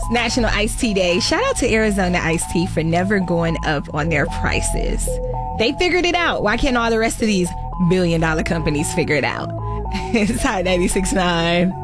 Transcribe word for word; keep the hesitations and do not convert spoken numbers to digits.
National Iced Tea Day. Shout out to Arizona Iced Tea for never going up on their prices. They figured it out. Why can't all the rest of these billion dollar companies figure it out? It's Hot ninety-six point nine.